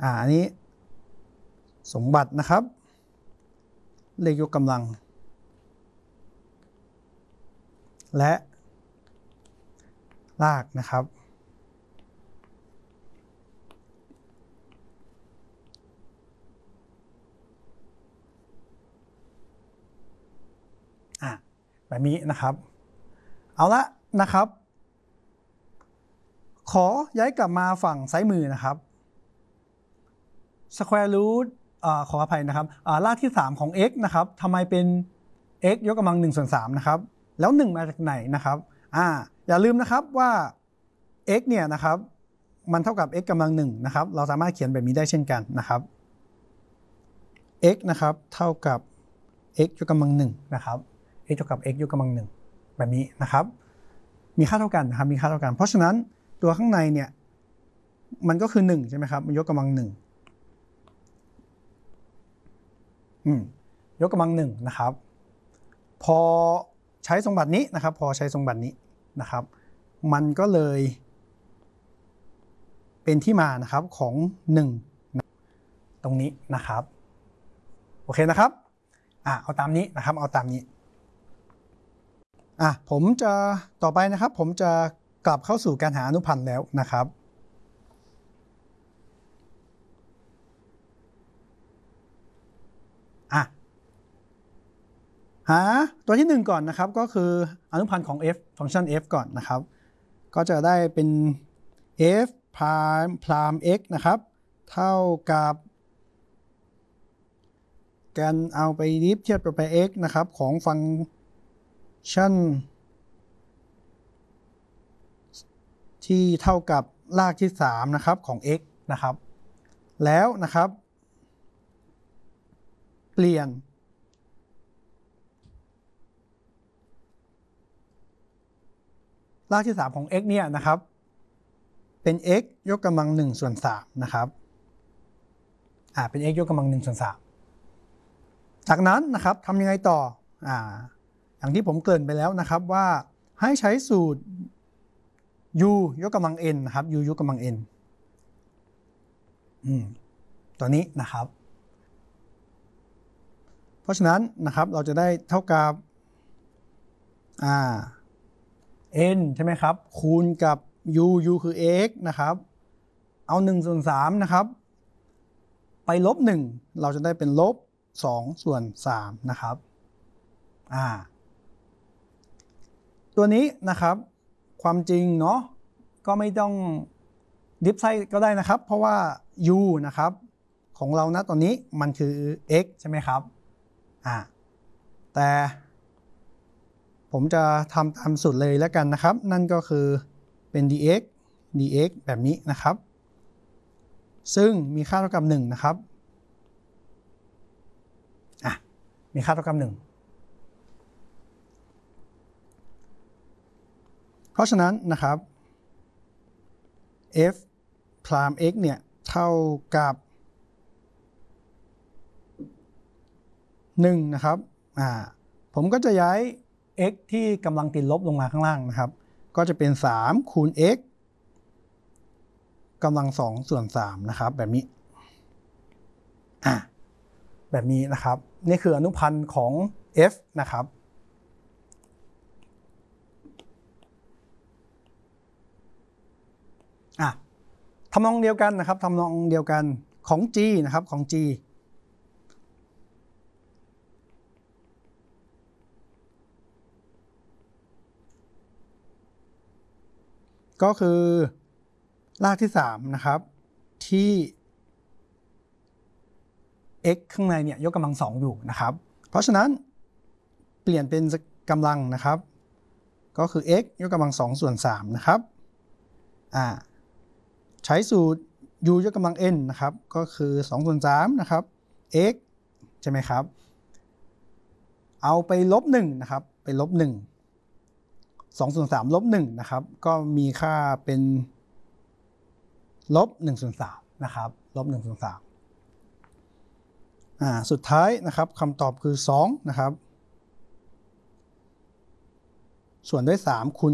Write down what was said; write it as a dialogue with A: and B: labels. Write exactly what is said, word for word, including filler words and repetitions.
A: อ่าอันนี้สมบัตินะครับเลขยกกำลังและรากนะครับอ่ะแบบนี้นะครับเอาละนะครับขอย้ายกลับมาฝั่งซ้ายมือนะครับ square root อ่าขออภัยนะครับอ่ารากที่สามของ x นะครับทำไมเป็น x ยกกำลังหนึ่งส่วนสามนะครับแล้วหนึ่งมาจากไหนนะครับอ่าอย่าลืมนะครับว่า x เนี่ยนะครับมันเท่ากับ x กำลังหนึ่งนะครับเราสามารถเขียนแบบนี้ได้เช่นกันนะครับ x นะครับเท่ากับ x ยกกำลังหนึ่งนะครับ x เท่ากับ x ยกกำลังหนึ่งแบบนี้นะครับมีค่าเท่ากันนะครับมีค่าเท่ากันเพราะฉะนั้นตัวข้างในเนี่ยมันก็คือหนึ่งใช่ไหมครับมันยกกำลังหนึ่งอืมยกกำลังหนึ่งนะครับพอใช้สมบัตินี้นะครับพอใช้สมบัตินี้นะครับมันก็เลยเป็นที่มานะครับของหนึ่งตรงนี้นะครับโอเคนะครับอ่ะเอาตามนี้นะครับเอาตามนี้อ่ะผมจะต่อไปนะครับผมจะกลับเข้าสู่การหาอนุพันธ์แล้วนะครับอ่ะหาตัวที่หนึ่งก่อนนะครับก็คืออนุพันธ์ของ f ฟังก์ชัน f ก่อนนะครับก็จะได้เป็น f พรามพราม x นะครับเท่ากับการเอาไปดิฟเทียบกับไป x นะครับของฟังก์ชันที่เท่ากับรากที่สามนะครับของ x นะครับแล้วนะครับเปลี่ยนรากที่สามของ x เนี่ยนะครับเป็น x ยกกำลังหนึ่งส่วนสามนะครับอ่าเป็น x ยกกำลังหนึ่งส่วนสามจากนั้นนะครับทำยังไงต่ออ่าอย่างที่ผมเกริ่นไปแล้วนะครับว่าให้ใช้สูตร u ยกกำลัง n นะครับ u ยกกำลัง n อืมตัวนี้นะครับเพราะฉะนั้นนะครับเราจะได้เท่ากับอ่า n ใช่ไหมครับคูณกับ u u คือ x นะครับเอาหนึ่งส่วนสามนะครับไปลบหนึ่งเราจะได้เป็นลบสองส่วนสามนะครับอ่าตัวนี้นะครับความจริงเนาะก็ไม่ต้องดิฟไซด์ก็ได้นะครับเพราะว่า u นะครับของเราณตอนนี้มันคือ x ใช่ไหมครับอ่าแต่ผมจะทำตามสูตรเลยแล้วกันนะครับนั่นก็คือเป็น dx dx แบบนี้นะครับซึ่งมีค่าเท่ากับหนึ่งนะครับอ่ะมีค่าเท่ากับหนึ่งเพราะฉะนั้นนะครับ f พราม x เนี่ยเท่ากับหนึ่งนะครับอ่าผมก็จะย้าย x ที่กำลังติดลบลงมาข้างล่างนะครับก็จะเป็นสามคูณ x กำลังสองส่วนสามนะครับแบบนี้อ่ะแบบนี้นะครับนี่คืออนุพันธ์ของ f นะครับอ่ะทำนองเดียวกันนะครับทำนองเดียวกันของ g นะครับของ g ก็คือรากที่สามนะครับที่ x ข้างในเนี่ยยกกำลังสองอยู่นะครับเพราะฉะนั้นเปลี่ยนเป็นกำลังนะครับก็คือ x ยกกำลังสองส่วนสามนะครับอ่าใช้สูตร u ยกกำลัง n นะครับก็คือสองส่วนสามนะครับ x ใช่ไหมครับเอาไปลบหนึ่งนะครับไปลบหนึ่งสองส่วนสามลบหนึ่งนะครับก็มีค่าเป็นลบหนึ่งส่วนสามนะครับลบหนึ่งส่วนสามอ่าสุดท้ายนะครับคำตอบคือสองนะครับส่วนด้วยสามคูณ